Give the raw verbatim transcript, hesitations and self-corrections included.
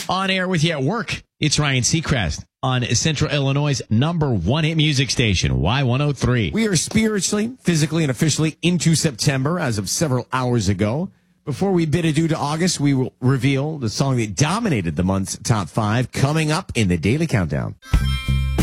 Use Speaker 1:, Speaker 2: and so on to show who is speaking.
Speaker 1: On air with you at work, it's Ryan Seacrest on Central Illinois' number one hit music station, Y one oh three.
Speaker 2: We are spiritually, physically, and officially into September as of several hours ago. Before we bid adieu to August, we will reveal the song that dominated the month's top five coming up in the Daily Countdown.